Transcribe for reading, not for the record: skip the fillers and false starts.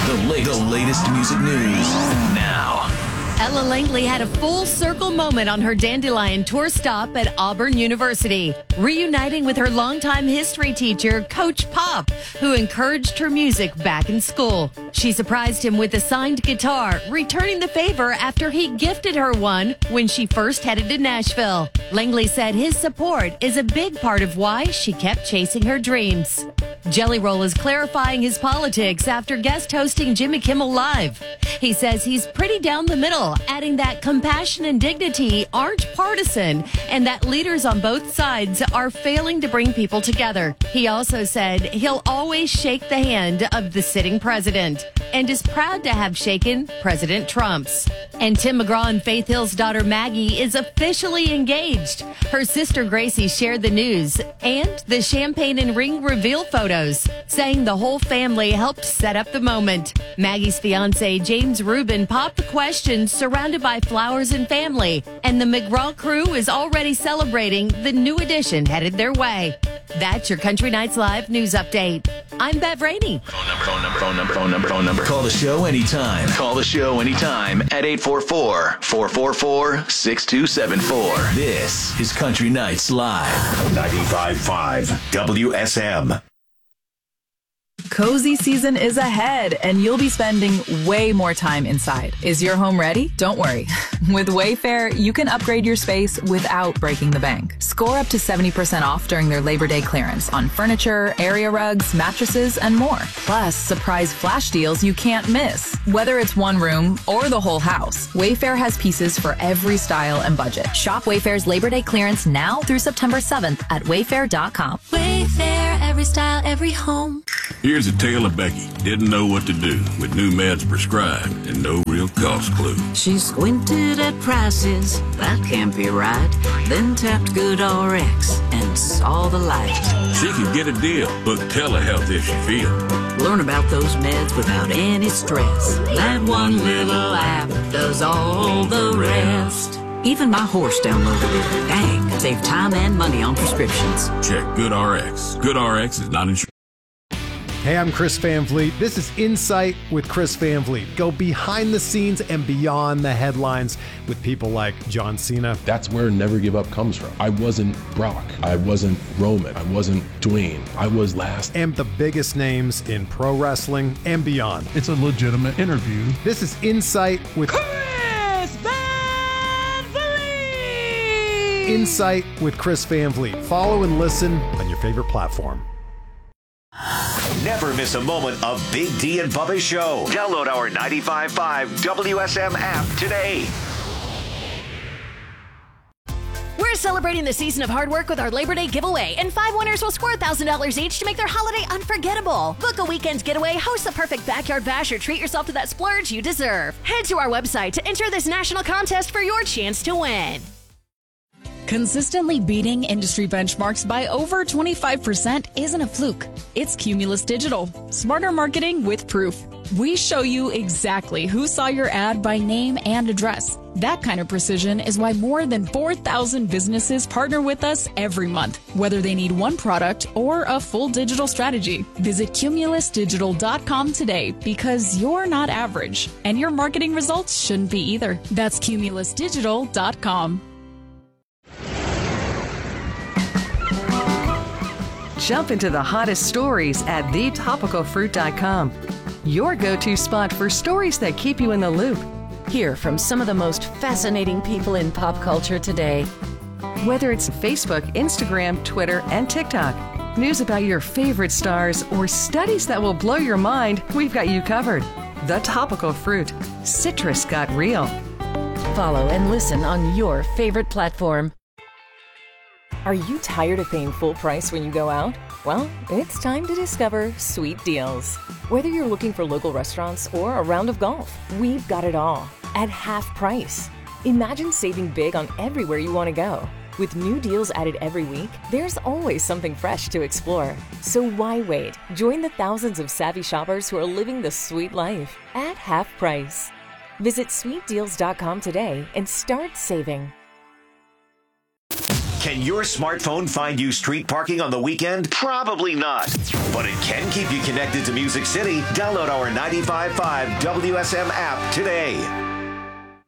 The latest music news now. Ella Langley had a full circle moment on her Dandelion tour stop at Auburn University, reuniting with her longtime history teacher, Coach Pop, who encouraged her music back in school. She surprised him with a signed guitar, returning the favor after he gifted her one when she first headed to Nashville. Langley said his support is a big part of why she kept chasing her dreams. Jelly Roll is clarifying his politics after guest hosting Jimmy Kimmel Live. He says he's pretty down the middle, adding that compassion and dignity aren't partisan and that leaders on both sides are failing to bring people together. He also said he'll always shake the hand of the sitting president and is proud to have shaken President Trump's. And Tim McGraw and Faith Hill's daughter Maggie is officially engaged. Her sister Gracie shared the news and the champagne and ring reveal photos, saying the whole family helped set up the moment. Maggie's fiance James Rubin popped the question surrounded by flowers and family, and the McGraw crew is already celebrating the new addition headed their way. That's your Country Nights Live news update. I'm Bev Rainey. Phone number. Call the show anytime. At 844-444-6274. This is Country Nights Live. 95.5 WSM. Cozy season is ahead, and you'll be spending way more time inside. Is your home ready? Don't worry. With Wayfair, you can upgrade your space without breaking the bank. Score up to 70% off during their Labor Day clearance on furniture, area rugs, mattresses, and more. Plus, surprise flash deals you can't miss. Whether it's one room or the whole house, Wayfair has pieces for every style and budget. Shop Wayfair's Labor Day clearance now through September 7th at wayfair.com. Wayfair, every style, every home. Here's a tale of Becky. Didn't know what to do with new meds prescribed and no real cost clue. She squinted at prices, that can't be right. Then tapped GoodRx and saw the light. She could get a deal, book telehealth if she feel. Learn about those meds without any stress. That one little app does all the rest. Even my horse downloaded it. Dang, save time and money on prescriptions. Check GoodRx. GoodRx is not insured. Hey, I'm Chris Van Vliet. This is Insight with Chris Van Vliet. Go behind the scenes and beyond the headlines with people like John Cena. That's where Never Give Up comes from. I wasn't Brock. I wasn't Roman. I wasn't Dwayne. I was last. And the biggest names in pro wrestling and beyond. It's a legitimate interview. This is Insight with Chris Van Vliet. Insight with Chris Van Vliet. Follow and listen on your favorite platform. Never miss a moment of Big D and Bubba's show. Download our 95.5 WSM app today. We're celebrating the season of hard work with our Labor Day giveaway, and 5 winners will score $1,000 each to make their holiday unforgettable. Book a weekend's getaway, host the perfect backyard bash, or treat yourself to that splurge you deserve. Head to our website to enter this national contest for your chance to win. Consistently beating industry benchmarks by over 25% isn't a fluke. It's Cumulus Digital. Smarter marketing with proof. We show you exactly who saw your ad by name and address. That kind of precision is why more than 4,000 businesses partner with us every month, whether they need one product or a full digital strategy. Visit cumulusdigital.com today because you're not average, and your marketing results shouldn't be either. That's cumulusdigital.com. Jump into the hottest stories at thetopicalfruit.com. Your go-to spot for stories that keep you in the loop. Hear from some of the most fascinating people in pop culture today. Whether it's Facebook, Instagram, Twitter, and TikTok, news about your favorite stars, or studies that will blow your mind, we've got you covered. The Topical Fruit. Citrus got real. Follow and listen on your favorite platform. Are you tired of paying full price when you go out? Well, it's time to discover Sweet Deals. Whether you're looking for local restaurants or a round of golf, we've got it all at half price. Imagine saving big on everywhere you want to go. With new deals added every week, there's always something fresh to explore. So why wait? Join the thousands of savvy shoppers who are living the sweet life at half price. Visit sweetdeals.com today and start saving. Can your smartphone find you street parking on the weekend? Probably not. But it can keep you connected to Music City. Download our 95.5 WSM app today.